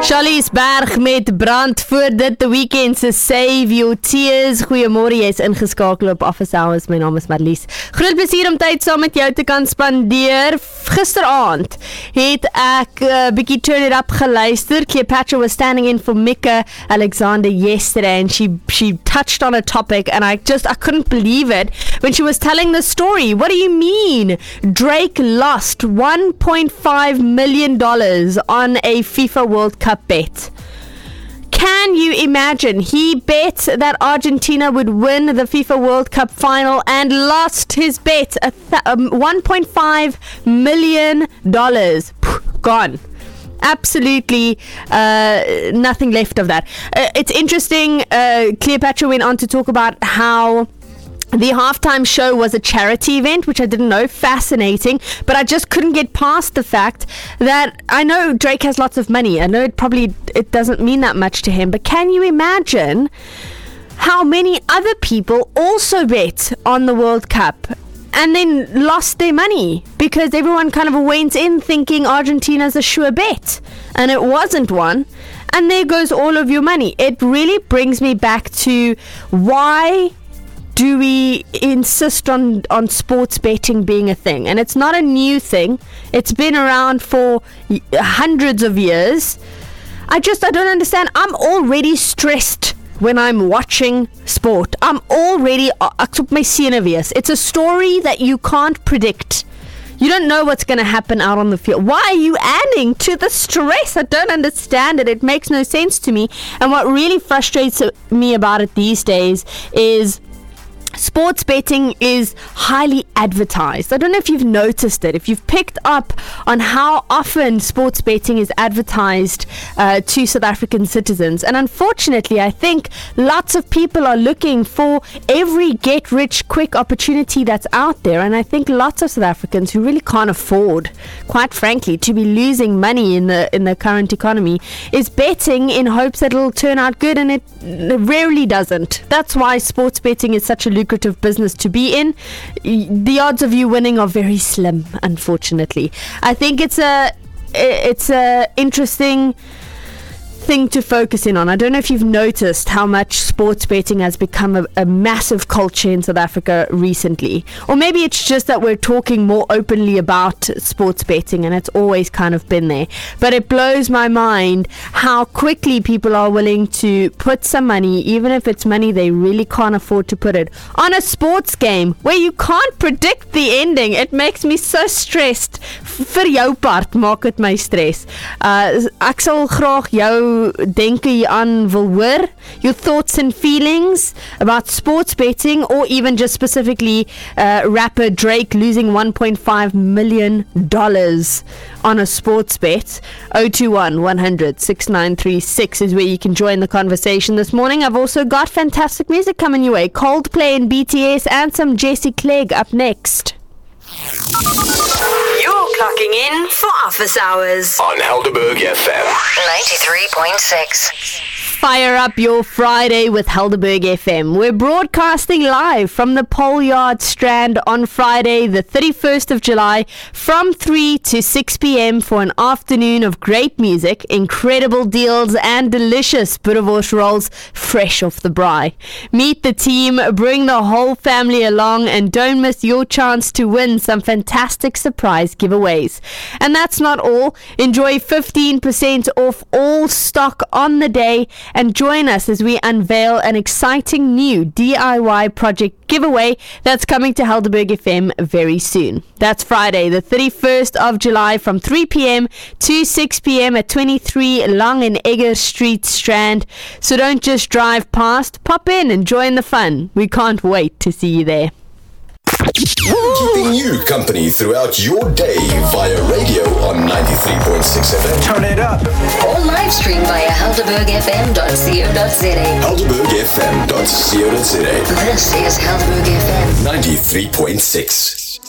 Charlies Berg met brand voor dit The Weeknd se Save Your Tears. Goeiemôre, jy is ingeskakel op Office Hours. My naam is Marlies. Groot plesier om tyd saam met jou te kan spandeer. Gisteraand het ek bietjie Turn It Up geluister. Cleopatra was standing in for Mika Alexander yesterday and she touched on a topic and I couldn't believe it when she was telling the story. What do you mean? Drake lost $1.5 million on a FIFA World Cup bet. Can you imagine? He bet that Argentina would win the FIFA World Cup final and lost his bet. $1.5 million. Gone. Absolutely nothing left of that. It's interesting. Cleopatra went on to talk about how the halftime show was a charity event, which I didn't know. Fascinating. But I just couldn't get past the fact that I know Drake has lots of money. I know it doesn't mean that much to him. But can you imagine how many other people also bet on the World Cup and then lost their money because everyone kind of went in thinking Argentina's a sure bet and it wasn't one, and there goes all of your money. It really brings me back to why do we insist on sports betting being a thing? And it's not a new thing. It's been around for hundreds of years. I don't understand. I'm already stressed when I'm watching sport. I'm already it's a story that you can't predict. You don't know what's going to happen out on the field. Why are you adding to the stress? I don't understand it. It makes no sense to me. And what really frustrates me about it these days is sports betting is highly advertised. I don't know if you've noticed it, if you've picked up on how often sports betting is advertised to South African citizens. And unfortunately, I think lots of people are looking for every get-rich-quick opportunity that's out there. And I think lots of South Africans who really can't afford, quite frankly, to be losing money in the current economy is betting in hopes that it'll turn out good, and it rarely doesn't. That's why sports betting is such a lucrative business to be in. The odds of you winning are very slim, unfortunately. I think it's a interesting thing to focus in on. I don't know if you've noticed how much sports betting has become a massive culture in South Africa recently, or maybe it's just that we're talking more openly about sports betting and it's always kind of been there. But it blows my mind how quickly people are willing to put some money, even if it's money they really can't afford to put it, on a sports game where you can't predict the ending. It makes me so stressed. Vir jou part maak dit my stress. Ek sal graag jou denke hier aan wil hoor, your thoughts and feelings about sports betting, or even just specifically rapper Drake losing $1.5 million on a sports bet. 021 100 6936 is where you can join the conversation this morning. I've also got fantastic music coming your way. Coldplay and BTS and some Jessie Clegg up next. You're clocking in for Office Hours on Helderberg FM 93.6. Fire up your Friday with Helderberg FM. We're broadcasting live from the Pole Yard Strand on Friday, the 31st of July, from 3 to 6 p.m. for an afternoon of great music, incredible deals, and delicious boerewors rolls fresh off the braai. Meet the team, bring the whole family along, and don't miss your chance to win some fantastic surprise giveaways. And that's not all. Enjoy 15% off all stock on the day, and join us as we unveil an exciting new DIY project giveaway that's coming to Helderberg FM very soon. That's Friday, the 31st of July from 3 p.m. to 6 p.m. at 23 Long and Egger Street, Strand. So don't just drive past, pop in and join the fun. We can't wait to see you there. Keeping you company throughout your day via radio on 93.6 FM. Turn it up. Or live stream via helderbergfm.co.za. helderbergfm.co.za. This is Helderberg FM 93.6.